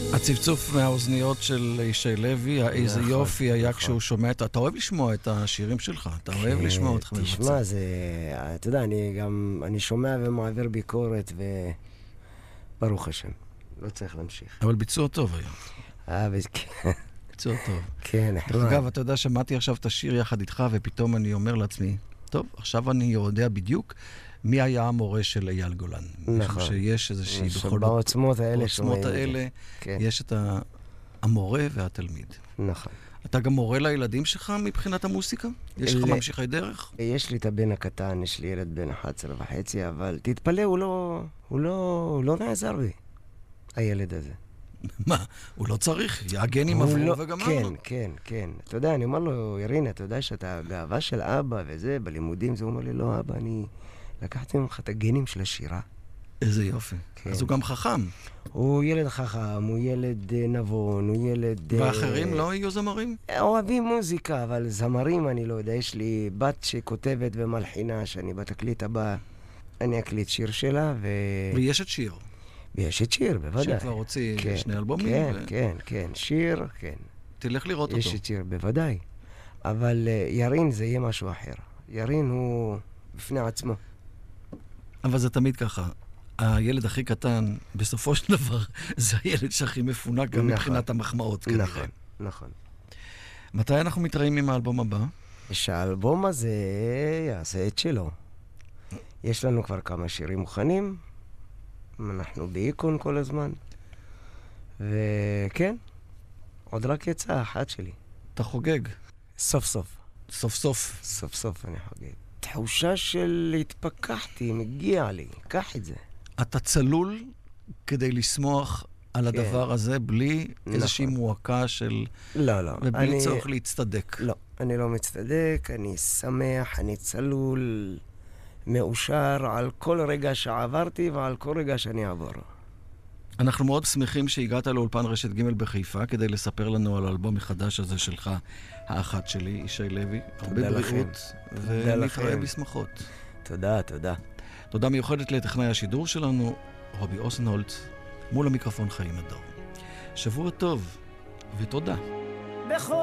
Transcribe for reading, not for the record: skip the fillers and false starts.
הצפצוף מהאוזניות של ישי לוי, איזה יופי היה כשהוא שומע את... אתה אוהב לשמוע את השירים שלך, אתה אוהב לשמוע אותך מבצע. תשמע, אתה יודע, אני שומע ומעביר ביקורת, וברוך השם, לא צריך להמשיך. אבל ביצוע טוב היה. כן. ביצוע טוב. כן, אגב, אתה יודע, שמעתי עכשיו את השיר יחד איתך, ופתאום אני אומר לעצמי, טוב, עכשיו אני יודע בדיוק מי היה המורה של אייל גולן. נכון. שיש איזושהי בכל... בעוצמות האלה. בעוצמות האלה, יש את המורה והתלמיד. נכון. אתה גם מורה לילדים שלך מבחינת המוסיקה? יש לך ממשיכי דרך? יש לי את הבן הקטן, יש לי ילד בן 11.5, אבל תתפלא, הוא לא נעזר בי, הילד הזה. מה? הוא לא צריך, הגנים עברו וגמרנו. כן. אתה יודע, אני אומר לו, ירין, אתה יודע שאתה גאווה של אבא וזה, בלימודים, זה אומר לי, לא אבא, אני לקחתי ממך את הגנים של השירה. איזה יופי. אז הוא גם חכם. הוא ילד חכם, הוא ילד נבון, הוא ילד... ואחרים לא יהיו זמרים? אוהבים מוזיקה, אבל זמרים אני לא יודע. יש לי בת שכותבת ומלחינה, שאני בתקליט הבא, אני אקליט שיר שלה, ויש את שיר. ויש את שיר, בוודאי. שכבר הוציא שני אלבומים. כן, שיר, כן. תלך לראות אותו. יש את שיר, בוודאי. אבל ירין זה יהיה משהו אחר. ירין הוא בפני עצמו. אבל זה תמיד ככה. הילד הכי קטן, בסופו של דבר, זה הילד שהכי מפונק גם מבחינת המחמאות. נכון. מתי אנחנו מתראים עם האלבום הבא? שהאלבום הזה יעשה את שלו. יש לנו כבר כמה שירים מוכנים. אנחנו באיקון כל הזמן. וכן, עוד רק יצא אחת שלי. אתה חוגג? סוף סוף אני חוגג. תחושה של התפכחתי, מגיע לי, קח את זה. אתה צלול כדי לשמוח על הדבר הזה בלי איזושהי מועקה של... לא. ובלי צורך להצטדק. לא, אני לא מצטדק, אני שמח, אני צלול, מאושר על כל רגע שעברתי ועל כל רגע שאני אעבור. אנחנו מאוד שמחים שהגעת לאולפן רשת ג' בחיפה כדי לספר לנו על האלבום החדש הזה שלך, האחת שלי, ישי לוי. הרבה בריאות ונתראה בשמחות. תודה. תודה מיוחדת לטכנאי השידור שלנו, רובי אוסנהולט, מול המיקרופון חיים הדור. שבוע טוב ותודה.